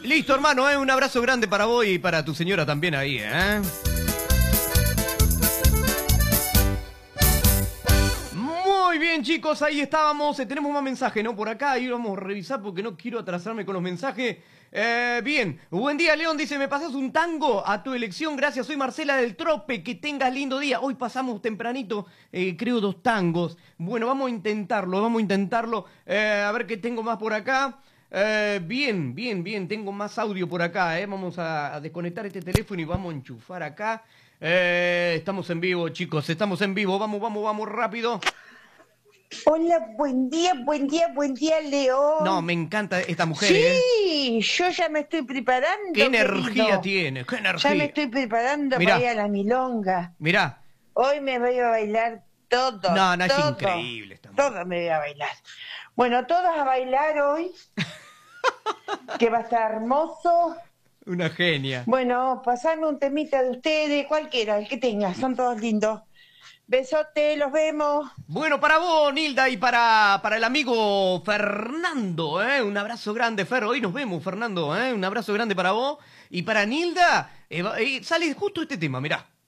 Listo, hermano, un abrazo grande para vos y para tu señora también ahí, Muy bien, chicos, ahí estábamos. Tenemos más mensajes, ¿no? Por acá, ahí vamos a revisar porque no quiero atrasarme con los mensajes. Bien, buen día, León. Dice, ¿me pasas un tango a tu elección? Gracias, soy Marcela del Trope. Que tengas lindo día. Hoy pasamos tempranito, creo, 2 tangos. Bueno, vamos a intentarlo, vamos a intentarlo. A ver qué tengo más por acá. Bien, bien, bien. Tengo más audio por acá, Vamos a desconectar este teléfono y vamos a enchufar acá. Estamos en vivo, chicos, estamos en vivo. Vamos, vamos, vamos, rápido. Hola, buen día, León. No, me encanta esta mujer, Sí, yo ya me estoy preparando. ¿Qué energía querido. tiene? ¿Qué energía? Ya me estoy preparando Mirá. para ir a la milonga. Mirá. Hoy me voy a bailar todo. No, no, es todo, increíble esta mujer. todo me voy a bailar. Bueno, todos a bailar hoy, que va a estar hermoso. Una genia. Bueno, pasarme un temita de ustedes, cualquiera, el que tenga, son todos lindos. Besote, los vemos. Bueno, para vos, Nilda, y para el amigo Fernando, Un abrazo grande, Fer. Hoy nos vemos, Fernando, Un abrazo grande para vos. Y para Nilda, sale justo este tema, mirá.